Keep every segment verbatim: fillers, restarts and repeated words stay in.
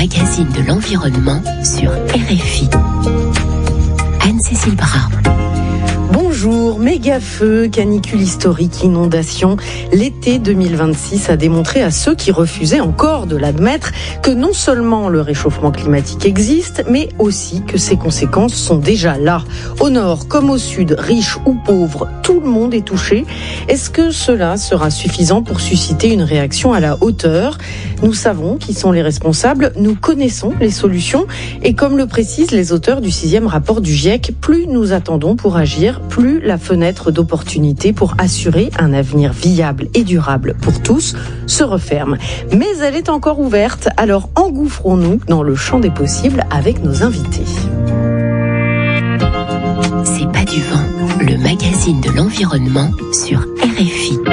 magazine de l'environnement sur R F I. Anne-Cécile Bras. Bonjour, méga feu, canicule historique, inondation. L'été deux mille vingt-six a démontré à ceux qui refusaient encore de l'admettre que non seulement le réchauffement climatique existe, mais aussi que ses conséquences sont déjà là. Au nord comme au sud, riches ou pauvres, tout le monde est touché. Est-ce que cela sera suffisant pour susciter une réaction à la hauteur ? Nous savons qui sont les responsables, nous connaissons les solutions et comme le précisent les auteurs du sixième rapport du GIEC, plus nous attendons pour agir, plus la fenêtre d'opportunité pour assurer un avenir viable et durable pour tous se referme. Mais elle est encore ouverte, alors engouffrons-nous dans le champ des possibles avec nos invités. C'est pas du vent, le magazine de l'environnement sur R F I.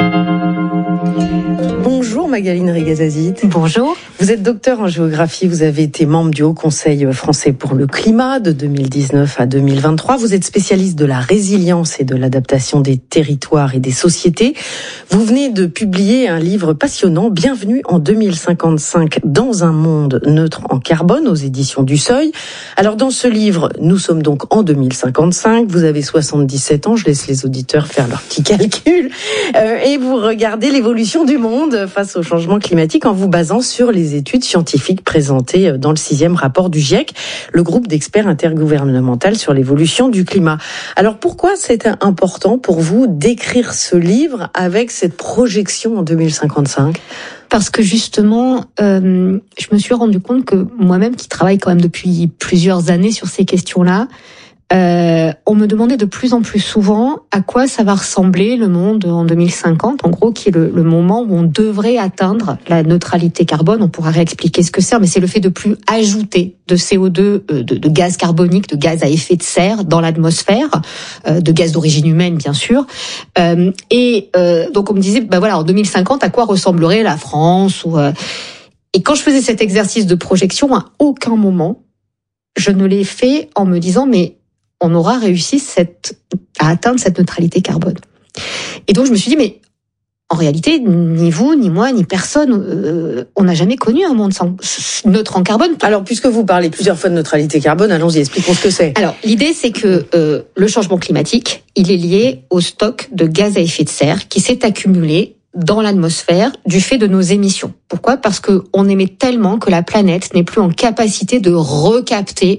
Bonjour Magaline Regazazit. Bonjour. Vous êtes docteur en géographie, vous avez été membre du Haut Conseil français pour le climat de deux mille dix-neuf à deux mille vingt-trois. Vous êtes spécialiste de la résilience et de l'adaptation des territoires et des sociétés. Vous venez de publier un livre passionnant, Bienvenue en deux mille cinquante-cinq dans un monde neutre en carbone aux éditions du Seuil. Alors dans ce livre, nous sommes donc en deux mille cinquante-cinq, vous avez soixante-dix-sept ans, je laisse les auditeurs faire leur petit calcul, euh, et vous regardez l'évolution du monde face au changement climatique en vous basant sur les études scientifiques présentées dans le sixième rapport du GIEC, le groupe d'experts intergouvernemental sur l'évolution du climat. Alors pourquoi c'est important pour vous d'écrire ce livre avec cette projection en deux mille cinquante-cinq ? Parce que justement, euh, je me suis rendu compte que moi-même, qui travaille quand même depuis plusieurs années sur ces questions-là, Euh, on me demandait de plus en plus souvent à quoi ça va ressembler le monde en deux mille cinquante, en gros, qui est le, le moment où on devrait atteindre la neutralité carbone. On pourra réexpliquer ce que c'est, mais c'est le fait de plus ajouter de C O deux, euh, de, de gaz carbonique, de gaz à effet de serre dans l'atmosphère, euh, de gaz d'origine humaine, bien sûr. Euh, et euh, donc on me disait, ben voilà, en deux mille cinquante, à quoi ressemblerait la France ou, euh... Et quand je faisais cet exercice de projection, à aucun moment, je ne l'ai fait en me disant, mais on aura réussi cette, à atteindre cette neutralité carbone. Et donc, je me suis dit, mais en réalité, ni vous, ni moi, ni personne, euh, on n'a jamais connu un monde sans, neutre en carbone. Alors, puisque vous parlez plusieurs fois de neutralité carbone, allons-y, expliquons ce que c'est. Alors, l'idée, c'est que euh, le changement climatique, il est lié au stock de gaz à effet de serre qui s'est accumulé dans l'atmosphère du fait de nos émissions. Pourquoi ? Parce que on émet tellement que la planète n'est plus en capacité de recapter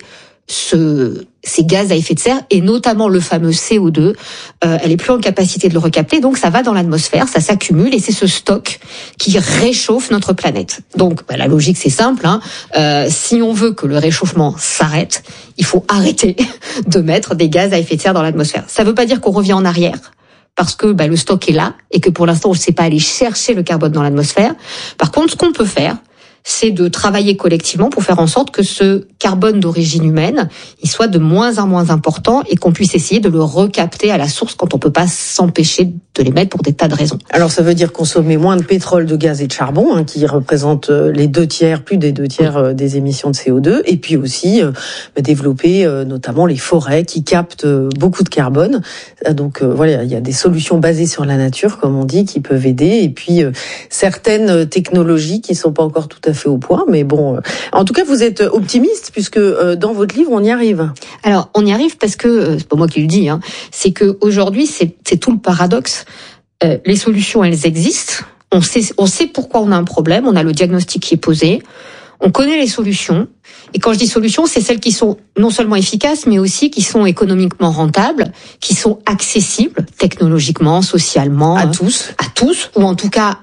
ce, ces gaz à effet de serre, et notamment le fameux C O deux, euh, elle est plus en capacité de le recapter, donc ça va dans l'atmosphère, ça s'accumule, et c'est ce stock qui réchauffe notre planète. Donc bah, la logique c'est simple, hein, euh, si on veut que le réchauffement s'arrête, il faut arrêter de mettre des gaz à effet de serre dans l'atmosphère. Ça veut pas dire qu'on revient en arrière, parce que bah, le stock est là, et que pour l'instant on ne sait pas aller chercher le carbone dans l'atmosphère. Par contre, ce qu'on peut faire, c'est de travailler collectivement pour faire en sorte que ce carbone d'origine humaine, il soit de moins en moins important et qu'on puisse essayer de le recapter à la source quand on peut pas s'empêcher de les mettre pour des tas de raisons. Alors ça veut dire consommer moins de pétrole, de gaz et de charbon, hein, qui représentent les deux tiers, plus des deux tiers oui. des émissions de C O deux, et puis aussi euh, développer euh, notamment les forêts qui captent euh, beaucoup de carbone. Donc euh, voilà, il y a des solutions basées sur la nature, comme on dit, qui peuvent aider, et puis euh, certaines technologies qui sont pas encore tout à fait au point, mais bon, euh, en tout cas vous êtes optimiste puisque euh, dans votre livre on y arrive. Alors on y arrive parce que euh, c'est pas moi qui le dis, hein, c'est que aujourd'hui c'est, c'est tout le paradoxe. Euh, les solutions elles existent, on sait on sait pourquoi on a un problème, on a le diagnostic qui est posé, on connaît les solutions, et quand je dis solutions, c'est celles qui sont non seulement efficaces, mais aussi qui sont économiquement rentables, qui sont accessibles technologiquement, socialement, à tous, à tous, ou en tout cas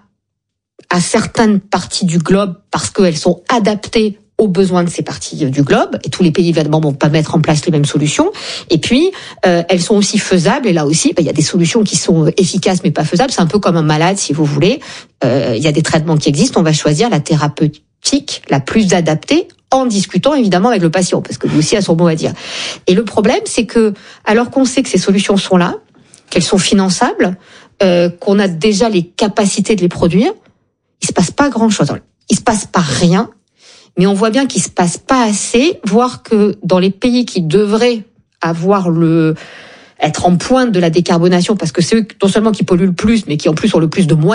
à certaines parties du globe, parce qu'elles sont adaptées aux besoins de ces parties du globe, et tous les pays évidemment vont pas mettre en place les mêmes solutions. Et puis euh, elles sont aussi faisables, et là aussi il y a des solutions qui sont efficaces mais pas faisables. C'est un peu comme un malade, si vous voulez. Euh, il y a des traitements qui existent, on va choisir la thérapeutique la plus adaptée, en discutant évidemment avec le patient, parce que lui aussi a son mot à dire. Et le problème, c'est que alors qu'on sait que ces solutions sont là, qu'elles sont finançables, euh, qu'on a déjà les capacités de les produire, il se passe pas grand-chose. Il se passe pas rien, mais on voit bien qu'il se passe pas assez, voire que dans les pays qui devraient avoir le être en pointe de la décarbonation, parce que c'est eux non seulement qui polluent le plus, mais qui en plus ont le plus de moyens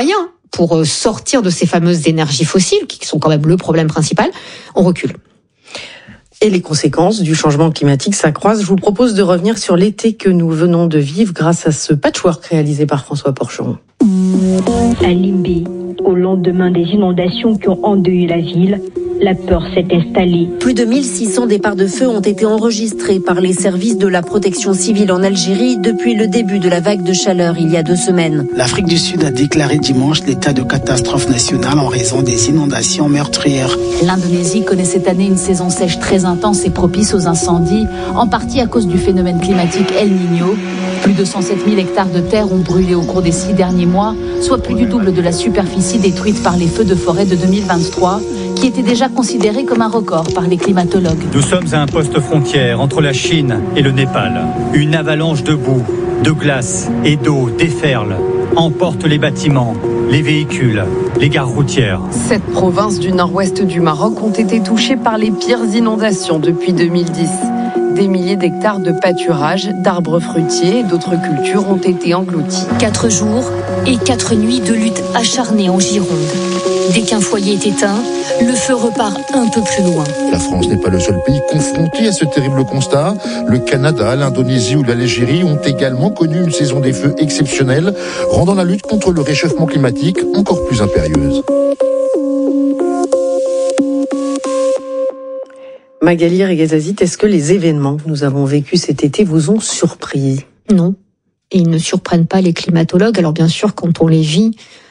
pour sortir de ces fameuses énergies fossiles, qui sont quand même le problème principal, on recule. Et les conséquences du changement climatique s'accroissent. Je vous propose de revenir sur l'été que nous venons de vivre grâce à ce patchwork réalisé par François Porcheron. À Limbé, au lendemain des inondations qui ont endeuillé la ville, la peur s'est installée. Plus de mille six cents départs de feu ont été enregistrés par les services de la protection civile en Algérie depuis le début de la vague de chaleur il y a deux semaines. L'Afrique du Sud a déclaré dimanche l'état de catastrophe nationale en raison des inondations meurtrières. L'Indonésie connaît cette année une saison sèche très intense et propice aux incendies, en partie à cause du phénomène climatique El Niño. Plus de cent sept mille hectares de terre ont brûlé au cours des six derniers mois, soit plus du double de la superficie détruite par les feux de forêt de deux mille vingt-trois, qui était déjà considéré comme un record par les climatologues. Nous sommes à un poste frontière entre la Chine et le Népal. Une avalanche de boue, de glace et d'eau déferle, emporte les bâtiments, les véhicules, les gares routières. Sept provinces du nord-ouest du Maroc ont été touchées par les pires inondations depuis deux mille dix. Des milliers d'hectares de pâturage, d'arbres fruitiers et d'autres cultures ont été engloutis. Quatre jours et quatre nuits de lutte acharnée en Gironde. Dès qu'un foyer est éteint, le feu repart un peu plus loin. La France n'est pas le seul pays confronté à ce terrible constat. Le Canada, l'Indonésie ou l'Algérie ont également connu une saison des feux exceptionnelle, rendant la lutte contre le réchauffement climatique encore plus impérieuse. Magali Reguezazit, est-ce que les événements que nous avons vécus cet été vous ont surpris ? Non, et ils ne surprennent pas les climatologues. Alors bien sûr, quand on les vit,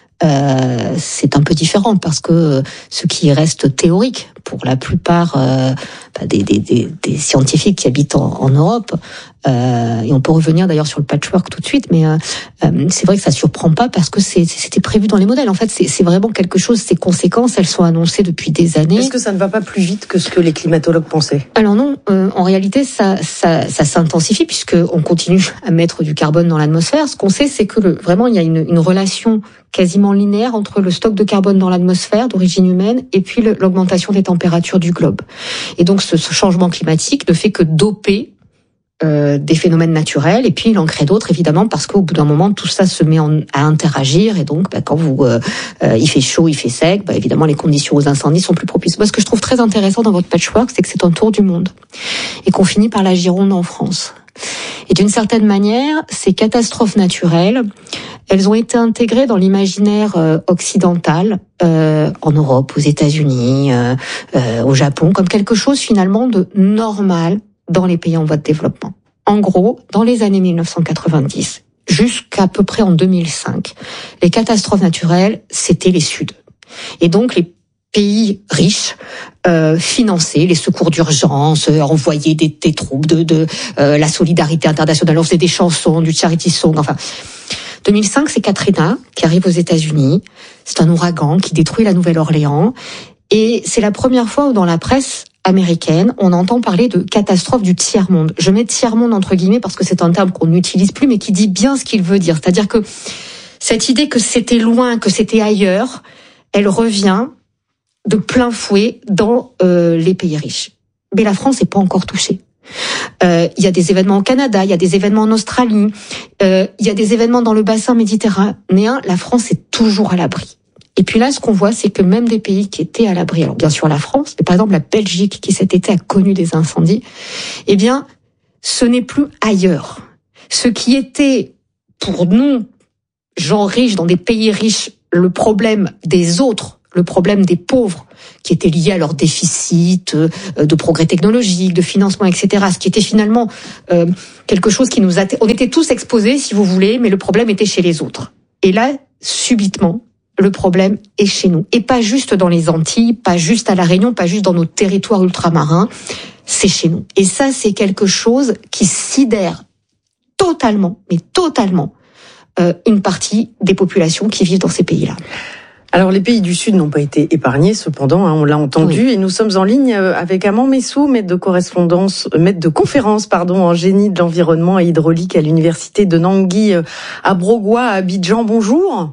euh, c'est un peu différent parce que ce qui reste théorique pour la plupart euh, des, des, des, des scientifiques qui habitent en, en Europe, euh, et on peut revenir d'ailleurs sur le patchwork tout de suite, mais euh, euh, c'est vrai que ça surprend pas parce que c'est, c'était prévu dans les modèles. En fait, c'est, c'est vraiment quelque chose, ces conséquences, elles sont annoncées depuis des années. Est-ce que ça ne va pas plus vite que ce que les climatologues pensaient ? Alors non, euh, en réalité, ça, ça, ça s'intensifie puisque on continue à mettre du carbone dans l'atmosphère. Ce qu'on sait, c'est que le, vraiment, il y a une, une relation quasiment linéaire entre le stock de carbone dans l'atmosphère d'origine humaine et puis le, l'augmentation des températures du globe. Et donc, ce, ce changement climatique ne fait que doper Euh, des phénomènes naturels et puis il en crée d'autres évidemment parce qu'au bout d'un moment tout ça se met en, à interagir et donc bah, quand vous euh, euh, il fait chaud, il fait sec, bah, évidemment les conditions aux incendies sont plus propices. Moi ce que je trouve très intéressant dans votre patchwork, c'est que c'est un tour du monde et qu'on finit par la Gironde en France. Et d'une certaine manière, ces catastrophes naturelles, elles ont été intégrées dans l'imaginaire euh, occidental, euh, en Europe, aux États-Unis, euh, euh, au Japon, comme quelque chose finalement de normal dans les pays en voie de développement. En gros, dans les années mille neuf cent quatre-vingt-dix, jusqu'à peu près en deux mille cinq, les catastrophes naturelles, c'était les Suds. Et donc, les pays riches euh, finançaient les secours d'urgence, euh, envoyaient des, des troupes, de, de euh, la solidarité internationale, on faisait des chansons, du charity song, enfin... deux mille cinq, c'est Katrina qui arrive aux États-Unis. C'est un ouragan qui détruit la Nouvelle-Orléans. Et c'est la première fois où dans la presse américaine, on entend parler de catastrophe du tiers-monde. Je mets tiers-monde entre guillemets parce que c'est un terme qu'on n'utilise plus, mais qui dit bien ce qu'il veut dire. C'est-à-dire que cette idée que c'était loin, que c'était ailleurs, elle revient de plein fouet dans euh, les pays riches. Mais la France n'est pas encore touchée. Euh, il y a des événements au Canada, il y a des événements en Australie, euh, il y a des événements dans le bassin méditerranéen. La France est toujours à l'abri. Et puis là, ce qu'on voit, c'est que même des pays qui étaient à l'abri, alors bien sûr la France, mais par exemple la Belgique, qui cet été a connu des incendies, eh bien, ce n'est plus ailleurs. Ce qui était, pour nous, gens riches, dans des pays riches, le problème des autres, le problème des pauvres, qui était lié à leur déficit de progrès technologique, de financement, et cetera. Ce qui était finalement euh, quelque chose qui nous a... On était tous exposés, si vous voulez, mais le problème était chez les autres. Et là, subitement, le problème est chez nous. Et pas juste dans les Antilles, pas juste à La Réunion, pas juste dans nos territoires ultramarins, c'est chez nous. Et ça, c'est quelque chose qui sidère totalement, mais totalement, euh, une partie des populations qui vivent dans ces pays-là. Alors les pays du Sud n'ont pas été épargnés, cependant, hein, on l'a entendu, oui. Et nous sommes en ligne avec Amand Messou, maître de correspondance, maître de conférence, pardon, en génie de l'environnement et hydraulique à l'université de Nangui à Brogua, à Abidjan. Bonjour.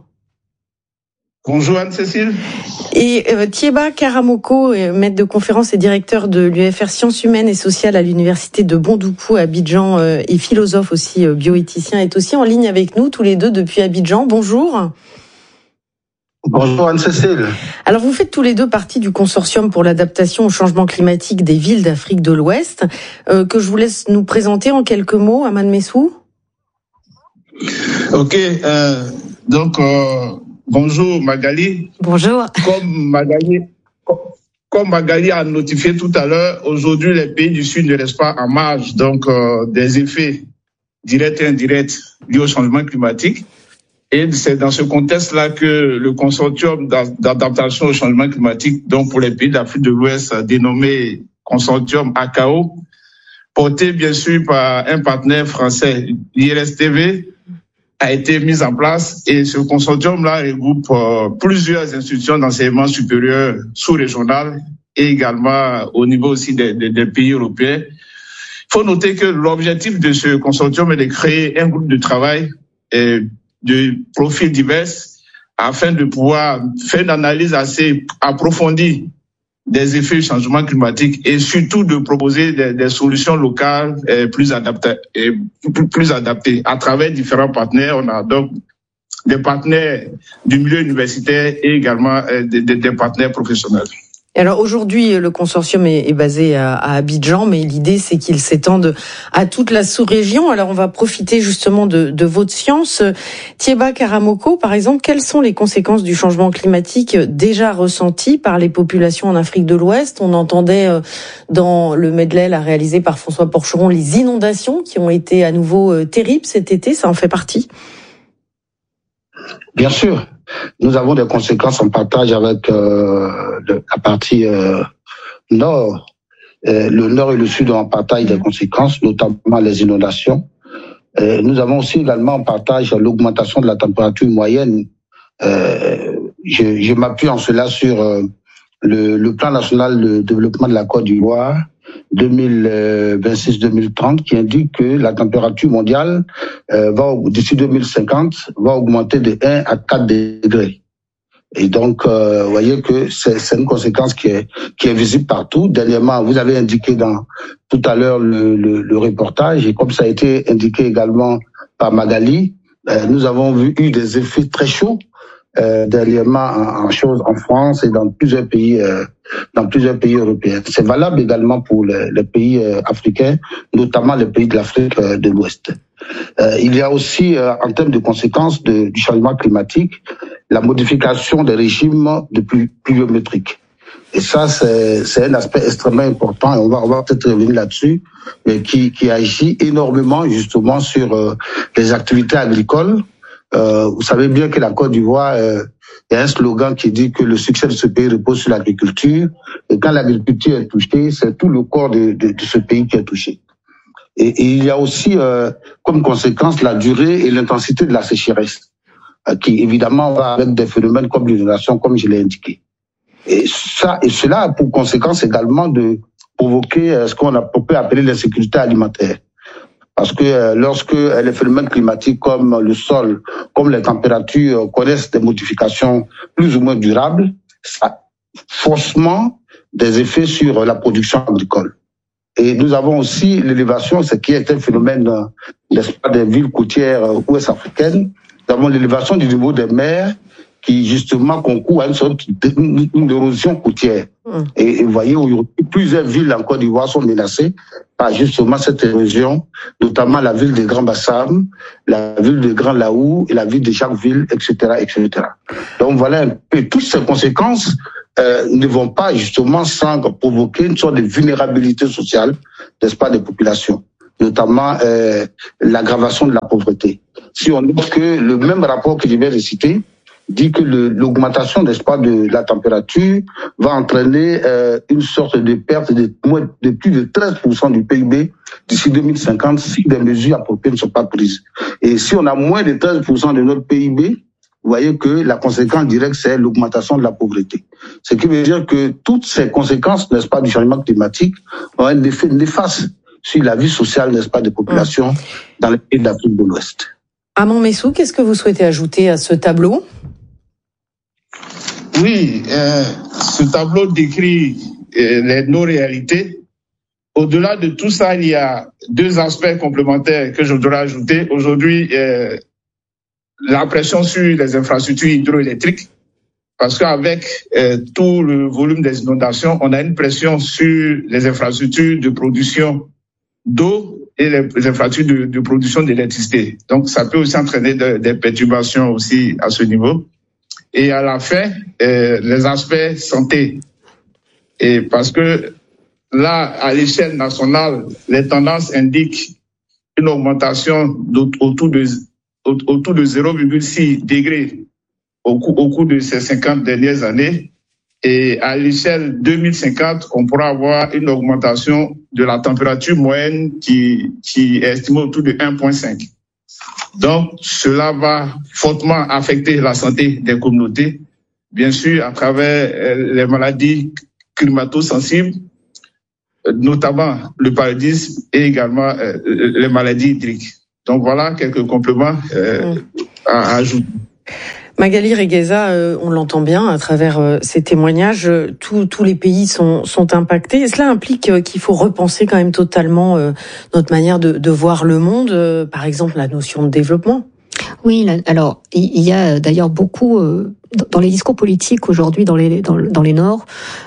Bonjour Anne-Cécile. Et euh, Thiéba Karamoko, maître de conférence et directeur de l'U F R Sciences Humaines et Sociales à l'université de Bondoukou à Abidjan euh, et philosophe aussi, euh, bioéthicien, est aussi en ligne avec nous tous les deux depuis Abidjan. Bonjour. Bonjour Anne-Cécile. Alors vous faites tous les deux partie du consortium pour l'adaptation au changement climatique des villes d'Afrique de l'Ouest, euh, que je vous laisse nous présenter en quelques mots, Aman Messou. Ok, euh, donc euh, bonjour Magali. Bonjour. Comme Magali, comme Magali a notifié tout à l'heure, aujourd'hui les pays du Sud ne restent pas en marge donc euh, des effets directs et indirects liés au changement climatique. Et c'est dans ce contexte-là que le consortium d'adaptation au changement climatique, donc pour les pays d'Afrique de l'Ouest, dénommé consortium A C A O, porté bien sûr par un partenaire français, l'I R S T V, a été mis en place. Et ce consortium-là regroupe euh, plusieurs institutions d'enseignement supérieur sous-régionales et également au niveau aussi des, des, des pays européens. Il faut noter que l'objectif de ce consortium est de créer un groupe de travail et de profils divers afin de pouvoir faire une analyse assez approfondie des effets du changement climatique et surtout de proposer des, des solutions locales et plus adaptées, et plus, plus adaptées à travers différents partenaires. On a donc des partenaires du milieu universitaire et également des, des, des partenaires professionnels. Alors aujourd'hui, le consortium est, est basé à, à Abidjan, mais l'idée c'est qu'il s'étende à toute la sous-région. Alors on va profiter justement de, de votre science. Thiéba Karamoko, par exemple, quelles sont les conséquences du changement climatique déjà ressenties par les populations en Afrique de l'Ouest? On entendait dans le medley là, réalisé par François Porcheron les inondations qui ont été à nouveau terribles cet été. Ça en fait partie? Bien sûr. Nous avons des conséquences en partage avec euh, le, la partie euh, nord. Euh, le nord et le sud ont en partage des conséquences, notamment les inondations. Euh, nous avons aussi également en partage l'augmentation de la température moyenne. Euh, je je m'appuie en cela sur euh, le, le plan national de développement de la Côte d'Ivoire deux mille vingt-six deux mille trente qui indique que la température mondiale euh, va d'ici deux mille cinquante va augmenter de un à quatre degrés. Et donc, euh, vous voyez que c'est, c'est une conséquence qui est qui est visible partout. Dernièrement, vous avez indiqué dans tout à l'heure le, le, le reportage, et comme ça a été indiqué également par Magali, euh, nous avons vu eu des effets très chauds euh, dernièrement en, en chose en France et dans plusieurs pays euh, dans plusieurs pays européens. C'est valable également pour les, les pays euh, africains, notamment les pays de l'Afrique euh, de l'Ouest. Euh, il y a aussi, euh, en termes de conséquences de, du changement climatique, la modification des régimes de pluviométriques. Et ça, c'est, c'est un aspect extrêmement important, et on va, on va peut-être revenir là-dessus, mais qui, qui agit énormément justement sur euh, les activités agricoles. Euh, vous savez bien que la Côte d'Ivoire, euh, il y a un slogan qui dit que le succès de ce pays repose sur l'agriculture. Et quand l'agriculture est touchée, c'est tout le corps de, de, de ce pays qui est touché. Et, et il y a aussi euh, comme conséquence la durée et l'intensité de la sécheresse, euh, qui évidemment va avec des phénomènes comme l'inondation, comme je l'ai indiqué. Et ça, et cela a pour conséquence également de provoquer euh, ce qu'on a, on peut appeler l'insécurité alimentaire. Parce que euh, lorsque euh, les phénomènes climatiques comme le sol, comme les températures euh, connaissent des modifications plus ou moins durables, ça a forcément des effets sur euh, la production agricole. Et nous avons aussi l'élévation, ce qui est un phénomène, euh, n'est-ce pas, des villes côtières euh, ouest-africaines. Nous avons l'élévation du niveau des mers qui justement concourt à une sorte d'érosion côtière. Mmh. Et, et vous voyez, plusieurs villes en Côte d'Ivoire sont menacées par justement cette érosion, notamment la ville de Grand Bassam, la ville de Grand Laou et la ville de Jacquesville, et cetera, et cetera. Donc voilà un peu toutes ces conséquences euh, ne vont pas justement sans provoquer une sorte de vulnérabilité sociale, n'est-ce pas, des populations, notamment euh, l'aggravation de la pauvreté. Si on note que le même rapport que je viens de citer dit que le, l'augmentation, n'est-ce pas, de la température va entraîner euh, une sorte de perte de, moins, de plus de treize pour cent du P I B d'ici deux mille cinquante si des mesures appropriées ne sont pas prises. Et si on a moins de treize pour cent de notre P I B, vous voyez que la conséquence directe, c'est l'augmentation de la pauvreté. Ce qui veut dire que toutes ces conséquences, n'est-ce pas, du changement climatique ont un effet néfaste sur la vie sociale, n'est-ce pas, des populations dans les pays d'Afrique de l'Ouest. Aman Messou, qu'est-ce que vous souhaitez ajouter à ce tableau ? Oui, euh, ce tableau décrit euh, les non-réalités. Au-delà de tout ça, il y a deux aspects complémentaires que je voudrais ajouter. Aujourd'hui, euh, la pression sur les infrastructures hydroélectriques parce qu'avec euh, tout le volume des inondations, on a une pression sur les infrastructures de production d'eau et les infrastructures de, de production d'électricité. Donc, ça peut aussi entraîner de, des perturbations aussi à ce niveau. Et à la fin, euh, les aspects santé. Et parce que là, à l'échelle nationale, les tendances indiquent une augmentation autour de, autour de zéro virgule six degrés au cours, au cours de ces cinquante dernières années. Et à l'échelle deux mille cinquante, on pourra avoir une augmentation de la température moyenne qui, qui est estimée autour de un virgule cinq. Donc, cela va fortement affecter la santé des communautés, bien sûr, à travers les maladies climato-sensibles, notamment le paludisme et également les maladies hydriques. Donc, voilà quelques compléments euh, à ajouter. Magali Regueza, euh, on l'entend bien à travers euh, ces témoignages, euh, tous tous les pays sont sont impactés. Et cela implique euh, qu'il faut repenser quand même totalement euh, notre manière de, de voir le monde, euh, par exemple la notion de développement. Oui, alors il y a d'ailleurs beaucoup euh, dans les discours politiques aujourd'hui dans les dans, dans les Nords,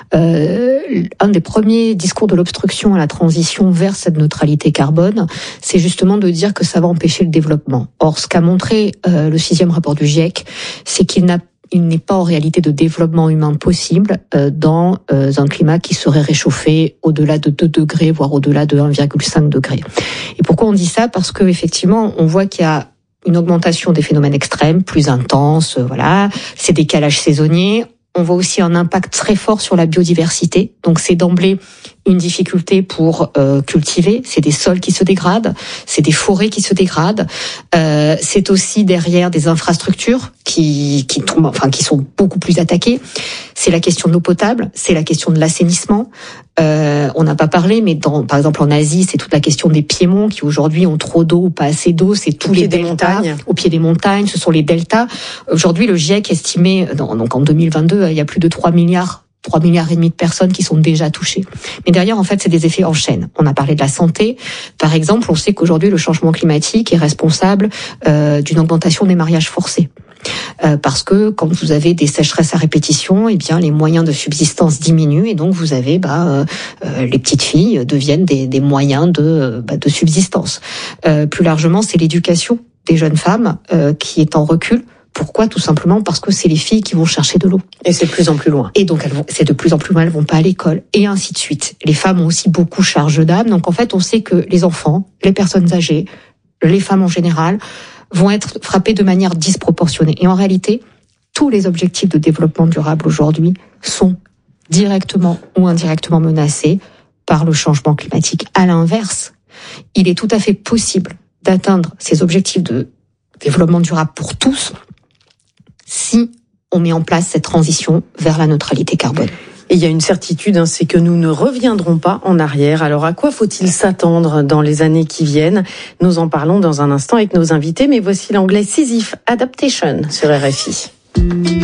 euh, un des premiers discours de l'obstruction à la transition vers cette neutralité carbone, c'est justement de dire que ça va empêcher le développement. Or, ce qu'a montré euh, le sixième rapport du GIEC, c'est qu'il n'a il n'est pas en réalité de développement humain possible euh, dans euh, un climat qui serait réchauffé au-delà de deux degrés, voire au-delà de un virgule cinq degrés. Et pourquoi on dit ça ? Parce que effectivement, on voit qu'il y a une augmentation des phénomènes extrêmes, plus intenses, voilà, ces décalages saisonniers. On voit aussi un impact très fort sur la biodiversité. Donc c'est d'emblée une difficulté pour euh, cultiver. C'est des sols qui se dégradent, c'est des forêts qui se dégradent. Euh, c'est aussi derrière des infrastructures qui qui tombent, enfin qui sont beaucoup plus attaquées. C'est la question de l'eau potable, c'est la question de l'assainissement. Euh, on n'a pas parlé, mais dans, par exemple en Asie, c'est toute la question des piémonts qui aujourd'hui ont trop d'eau ou pas assez d'eau. C'est tous les deltas au pied des montagnes. Ce sont les deltas. Aujourd'hui, le GIEC estimait, donc en deux mille vingt-deux, il y a plus de trois milliards. trois milliards et demi de personnes qui sont déjà touchées. Mais derrière, en fait, c'est des effets en chaîne. On a parlé de la santé. Par exemple, on sait qu'aujourd'hui, le changement climatique est responsable euh, d'une augmentation des mariages forcés. Euh, parce que quand vous avez des sécheresses à répétition, eh bien les moyens de subsistance diminuent et donc vous avez bah, euh, euh, les petites filles deviennent des, des moyens de, bah, de subsistance. Euh, plus largement, c'est l'éducation des jeunes femmes euh, qui est en recul. Pourquoi ? Tout simplement parce que c'est les filles qui vont chercher de l'eau. Et c'est de plus en plus loin. Et donc elles vont, c'est de plus en plus loin, elles vont pas à l'école, et ainsi de suite. Les femmes ont aussi beaucoup charge d'âme. Donc en fait, on sait que les enfants, les personnes âgées, les femmes en général, vont être frappées de manière disproportionnée. Et en réalité, tous les objectifs de développement durable aujourd'hui sont directement ou indirectement menacés par le changement climatique. À l'inverse, il est tout à fait possible d'atteindre ces objectifs de développement durable pour tous si on met en place cette transition vers la neutralité carbone. Et il y a une certitude, hein, c'est que nous ne reviendrons pas en arrière. Alors à quoi faut-il s'attendre dans les années qui viennent ? Nous en parlons dans un instant avec nos invités, mais voici l'anglais Sisyphe Adaptation sur R F I.